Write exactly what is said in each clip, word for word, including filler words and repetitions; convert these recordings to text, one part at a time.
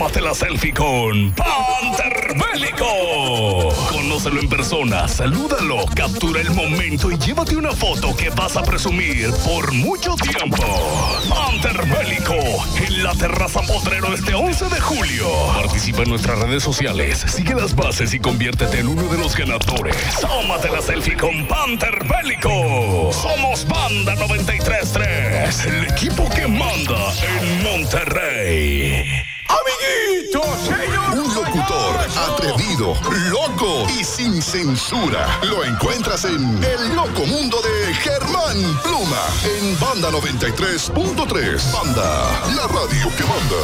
Tómate la selfie con Panther Bélico. Conócelo en persona, salúdalo, captura el momento y llévate una foto que vas a presumir por mucho tiempo. Panther Bélico, en la terraza Potrero este once de julio. Participa en nuestras redes sociales, sigue las bases y conviértete en uno de los ganadores. Tómate la selfie con Panther Bélico. Somos Banda noventa y tres tres, el equipo que manda en Monterrey. Amiguitos, señor. Un locutor atrevido, loco y sin censura. Lo encuentras en El Loco Mundo de Germán Pluma en Banda noventa y tres punto tres. Banda, la radio que manda.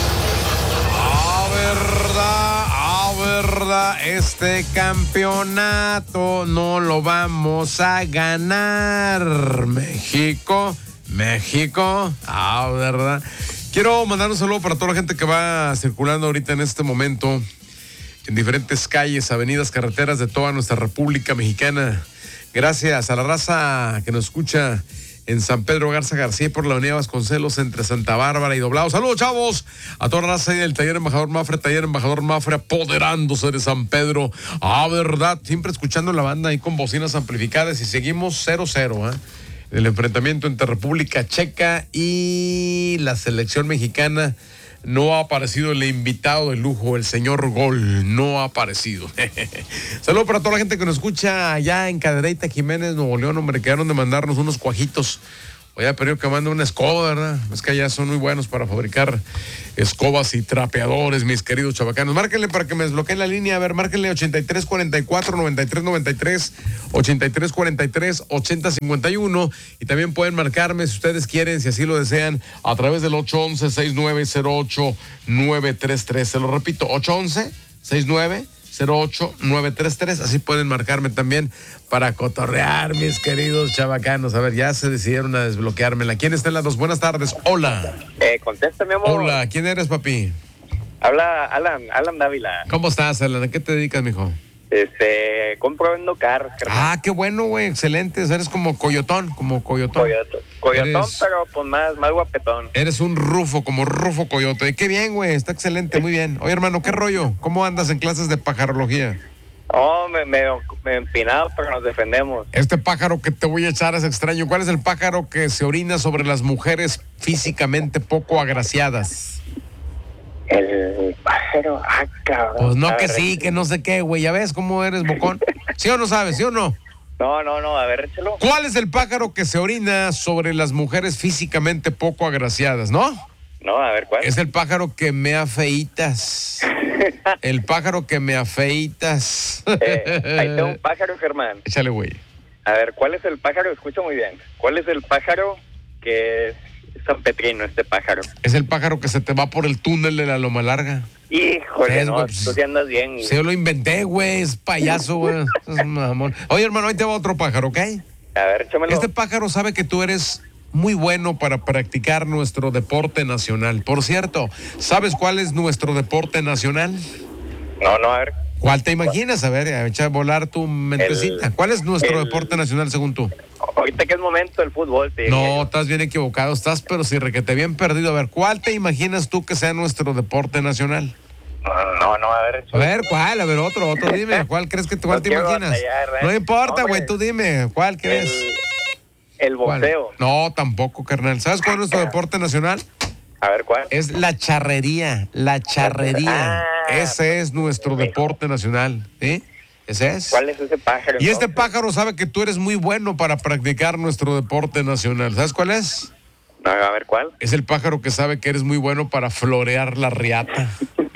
A verdad, a verdad, este campeonato no lo vamos a ganar. México, México, a verdad. Quiero mandar un saludo para toda la gente que va circulando ahorita en este momento en diferentes calles, avenidas, carreteras de toda nuestra República Mexicana. Gracias a la raza que nos escucha en San Pedro Garza García por la avenida Vasconcelos entre Santa Bárbara y Doblado. Saludos, chavos, a toda la raza del Taller Embajador Mafre, Taller Embajador Mafre, apoderándose de San Pedro. Ah, verdad, siempre escuchando la banda ahí con bocinas amplificadas y seguimos cero cero, ¿eh? El enfrentamiento entre República Checa y la selección mexicana. No ha aparecido el invitado de lujo, el señor Gol, no ha aparecido. Saludos para toda la gente que nos escucha allá en Cadereyta, Jiménez, Nuevo León. Hombre, quedaron de mandarnos unos cuajitos. Oye, pero que mande una escoba, ¿verdad? Es que allá son muy buenos para fabricar escobas y trapeadores, mis queridos chavacanos. Márquenle para que me desbloqueen la línea. A ver, márquenle ochenta y tres cuarenta y cuatro, noventa y tres noventa y tres, ochenta y tres cuarenta y tres, ochenta cincuenta y uno. Y también pueden marcarme si ustedes quieren, si así lo desean, a través del ocho once, sesenta y nueve cero ocho, nueve tres tres. Se lo repito, ocho once, sesenta y nueve cero ocho, nueve tres tres. Así pueden marcarme también para cotorrear, mis queridos chavacanos. A ver, ya se decidieron a desbloqueármela. ¿Quién está en las dos? Buenas tardes. Hola. Eh, contesta, mi amor. Hola, ¿quién eres, papi? Habla Alan, Alan Dávila. ¿Cómo estás, Alan? ¿A qué te dedicas, mijo? Este, compro vendo carros. Ah, qué bueno, güey, excelente. Eres como coyotón, como coyotón. Coyotón, coyotón Eres... pero pues más, más guapetón. Eres un rufo, como rufo coyote. Qué bien, güey, está excelente, muy bien. Oye, hermano, ¿qué rollo? ¿Cómo andas en clases de pajarología? Oh, me, me, me empinado, pero nos defendemos. Este pájaro que te voy a echar es extraño. ¿Cuál es el pájaro que se orina sobre las mujeres físicamente poco agraciadas? El pájaro, ah, cabrón. Pues no, a que ver, sí, que no sé qué, güey. ¿Ya ves cómo eres, bocón? ¿Sí o no sabes? ¿Sí o no? No, no, no, a ver, échalo. ¿Cuál es el pájaro que se orina sobre las mujeres físicamente poco agraciadas, no? No, a ver, ¿cuál? Es el pájaro que me afeitas. El pájaro que me afeitas. Eh, ahí tengo un pájaro, Germán. Échale, güey. A ver, ¿cuál es el pájaro? Escucha muy bien. ¿Cuál es el pájaro que es San Petrino, este pájaro? Es el pájaro que se te va por el túnel de la Loma Larga. Híjole, Es, no, güey, tú sí andas bien. Güey. Sí, yo lo inventé, güey, es payaso, güey. Es mamón. Oye, hermano, ahí te va otro pájaro, ¿ok? A ver, échamelo. Este pájaro sabe que tú eres muy bueno para practicar nuestro deporte nacional. Por cierto, ¿sabes cuál es nuestro deporte nacional? No, no, a ver. ¿Cuál te imaginas? A ver, echa a volar tu mentecita. El, ¿Cuál es nuestro el, deporte nacional según tú? Ahorita que es momento del fútbol, te No, estás bien equivocado, estás pero si requete bien perdido. A ver, ¿cuál te imaginas tú que sea nuestro deporte nacional? No, no, a ver. A ver, ¿cuál? A ver, otro, otro, dime. ¿Cuál crees que cuál no te imaginas? Batallar, ¿eh? No importa, güey, no, tú dime. ¿Cuál crees? El, el boxeo. No, tampoco, carnal. ¿Sabes cuál es nuestro deporte nacional? A ver, ¿cuál? Es la charrería, la charrería. Ah, ese es nuestro deporte nacional, ¿sí? Ese es. ¿Cuál es ese pájaro? Y este entonces? pájaro sabe que tú eres muy bueno para practicar nuestro deporte nacional. ¿Sabes cuál es? No, a ver, ¿cuál? Es el pájaro que sabe que eres muy bueno para florear la riata.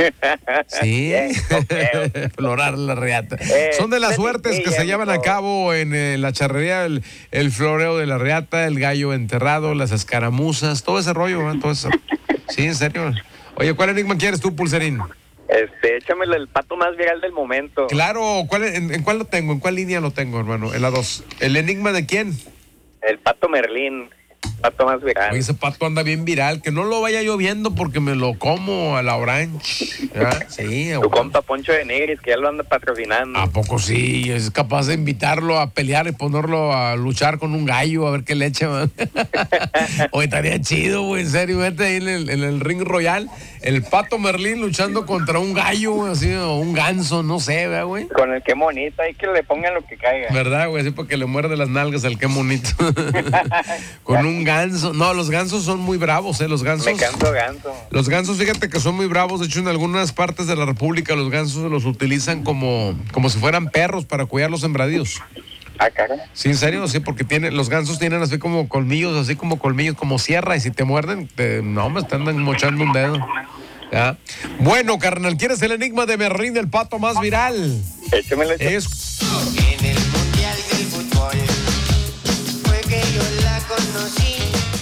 Sí, okay. Florar la riata. Eh, Son de las sí, suertes sí, que ya se llevan no. a cabo en eh, la charrería, el, el floreo de la riata, el gallo enterrado, las escaramuzas, todo ese rollo, ¿eh? Todo eso. Sí, en serio. Oye, ¿cuál enigma quieres tú, Pulserín? Este, échamelo el pato más viral del momento. Claro, ¿cuál, en, ¿en cuál lo tengo? ¿En cuál línea lo tengo, hermano? En la dos. ¿El enigma de quién? El pato Merlín. Pato más viral. Oye, ese pato anda bien viral. Que no lo vaya yo viendo porque me lo como a la orange. ¿Ya? Sí. Tu compa Poncho de Nigris, que ya lo anda patrocinando. ¿A poco sí? Es capaz de invitarlo a pelear y ponerlo a luchar con un gallo, a ver qué le echa, man. Oye, estaría chido, güey, en serio. Vete ahí en el, en el ring royal. el Pato Merlín luchando contra un gallo, así, o un ganso, no sé, ¿verdad, güey? Con el qué monito, hay que le pongan lo que caiga. ¿Verdad, güey? Así porque le muerde las nalgas al qué monito. Con un ganso. No, los gansos son muy bravos, ¿eh? Los gansos. Me canso ganso. Los gansos, fíjate que son muy bravos. De hecho, en algunas partes de la República, los gansos los utilizan como, como si fueran perros para cuidar los sembradíos. Ah, cara. Sí, en serio, sí, porque tiene, los gansos tienen así como colmillos, así como colmillos, como sierra, y si te muerden, te, no, me están mochando un dedo. ¿Ya? Bueno, carnal, ¿quieres el enigma de Merlín, el pato más viral? Échemelo. Es... En el mundial del fútbol fue que yo la conocí.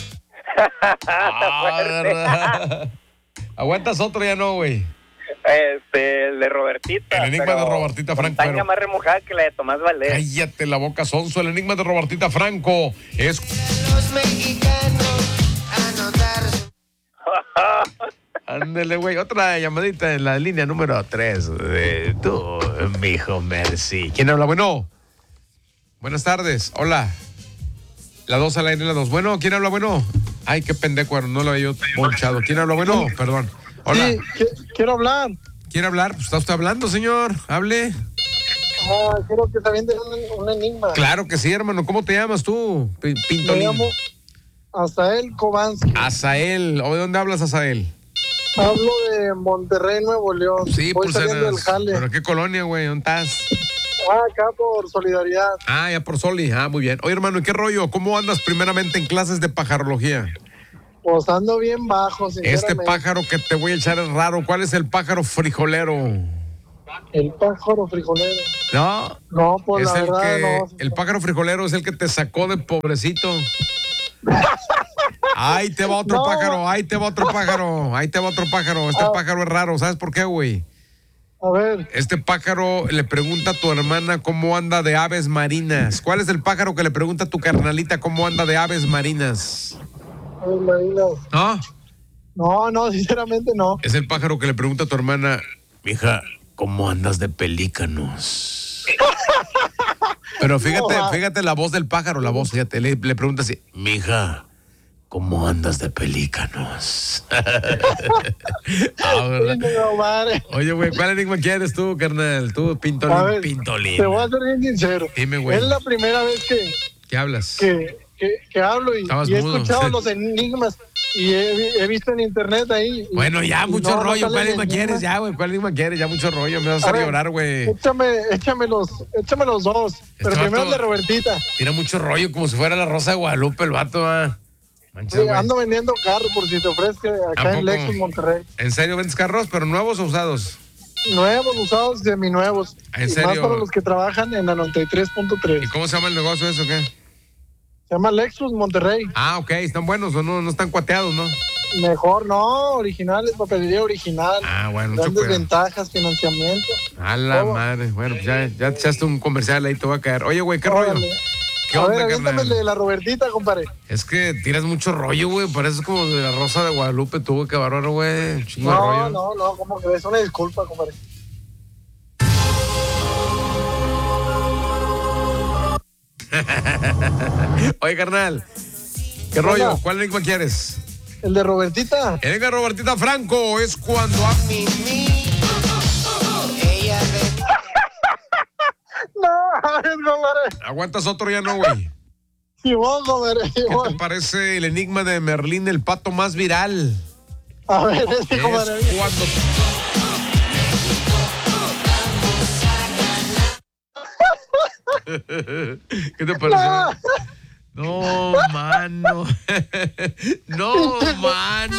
Ah, ¿verdad? ¿Aguantas otro? Ya no, güey. Este, el de Robertita. El enigma de Robertita Franco. Montaña Pero... más remojada que la de Tomás Valdés. Cállate la boca, sonso. El enigma de Robertita Franco es... Los mexicanos anotar. Ándele, güey. Otra llamadita en la línea número tres de tú, mijo Mercy. ¿Quién habla? Bueno. Buenas tardes. Hola. La dos al aire, la dos. Bueno, ¿quién habla? Bueno. Ay, qué pendejo, no lo había yo ponchado. ¿Quién habla? Bueno, perdón. Hola. Sí, quiero hablar. ¿Quiere hablar? Pues está usted hablando, señor. Hable. Ah, quiero que te avienten un, un enigma. Claro que sí, hermano. ¿Cómo te llamas tú? P- Me Pintolín. llamo Azael Kovansky. Azael. ¿O de dónde hablas, Azael? Hablo de Monterrey, Nuevo León. Sí, Voy pues saliendo del eres- jale. ¿Pero qué colonia, güey? ¿Dónde estás? Ah, acá por Solidaridad. Ah, ya por Soli. Ah, muy bien. Oye, hermano, ¿y qué rollo? ¿Cómo andas primeramente en clases de pajarología? Pues ando bien bajo, Este sinceramente. pájaro que te voy a echar es raro. ¿Cuál es el pájaro frijolero? El pájaro frijolero. No, No, pues es la el verdad que no. el pájaro frijolero es el que te sacó de pobrecito. Ahí te va otro No. pájaro, ahí te va otro pájaro, ahí te va otro pájaro. Este Ah. pájaro es raro, ¿sabes por qué, güey? A ver, Este pájaro le pregunta a tu hermana cómo anda de aves marinas. ¿Cuál es el pájaro que le pregunta a tu carnalita cómo anda de aves marinas? a ver, Marina. ¿No? No, no, sinceramente no. Es el pájaro que le pregunta a tu hermana, mija, ¿cómo andas de pelícanos? Pero fíjate, No, fíjate la voz del pájaro, la voz, fíjate, le, le pregunta así, mija, ¿cómo andas de pelícanos? Ah, ¿verdad? No, madre. Oye, güey, ¿cuál enigma quieres tú, carnal? Tú, A Pintolín, ver, Pintolín. te voy a ser bien sincero. Dime, güey. Es la primera vez que, ¿Qué hablas? que, que, que hablo y, Estabas y he mudo, escuchado sí. los enigmas y he, he visto en internet ahí. y- Bueno, ya, y mucho no, no rollo. sale ¿Cuál el enigma enigma. quieres? Ya, güey, ¿cuál enigma quieres? Ya, mucho rollo. Me vas a A hacer ver, llorar, güey. Échame, échame los, échame los dos. Pero Este primero vato- el de Robertita. Tiene mucho rollo, como si fuera la Rosa de Guadalupe, el vato, ah. Manches, Sí, güey. ando vendiendo carro por si te ofrezca ¿A acá poco? en Lexus Monterrey. ¿En serio vendes carros, pero nuevos o usados? Nuevos, usados, seminuevos. ¿En y serio? más para los que trabajan en la noventa y tres punto tres. ¿Y cómo se llama el negocio eso, qué? Se llama Lexus Monterrey. Ah, ok, están buenos o no, no están cuateados, ¿no? Mejor, no, originales, papelería original. Ah, bueno, mucho Grandes cuidado. ventajas, financiamiento. A la ¿Cómo? madre. Bueno, pues ya, ya te echaste un comercial ahí, te va a caer. Oye, güey, ¿qué rollo? Órale. ¿Qué A onda, ver, aviéntame carnal? el de la Robertita, compadre. Es que tiras mucho rollo, güey. Pareces como de la Rosa de Guadalupe, tú, güey, qué bárbaro, güey. Chingo de No, rollo. no, no, como que es una disculpa, compadre. Oye, carnal, ¿qué Hola. rollo? ¿Cuál enigma quieres? El de Robertita. El enigma de Robertita Franco es cuando... ha- Mimi, ella de No, es compadre. Aguantas otro ya no, güey. Simón, compadre, ¿Qué te Simón. parece el enigma de Merlín, el pato más viral? A ver, este, Es compadre. cuando... ¿Qué te pareció? No, mano. No, mano.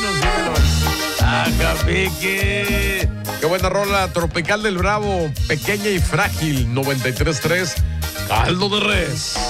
Acapique. Qué buena rola. Tropical del Bravo. Pequeña y frágil. noventa y tres punto tres. Caldo de res.